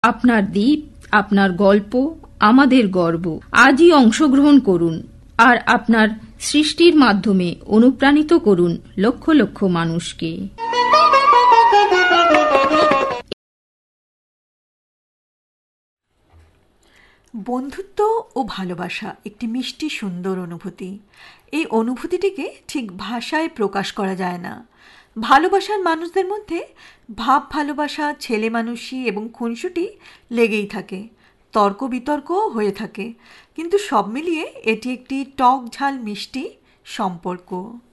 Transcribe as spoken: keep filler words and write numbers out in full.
আপনার দ্বীপ, আপনার গল্প আমাদের গর্ব। আজই অংশগ্রহণ করুন আর আপনার সৃষ্টির মাধ্যমে অনুপ্রাণিত করুন লক্ষ লক্ষ মানুষকে। বন্ধুত্ব ও ভালোবাসা একটি মিষ্টি সুন্দর অনুভূতি। এই অনুভূতিটিকে ঠিক ভাষায় প্রকাশ করা যায় না। ভালোবাসার মানুষদের মধ্যে ভাব ভালোবাসা, ছেলে মানুষই এবং খুনসুটি লেগেই থাকে, তর্ক বিতর্কও হয়ে থাকে, কিন্তু সব মিলিয়ে এটি একটি টক ঝাল মিষ্টি সম্পর্ক।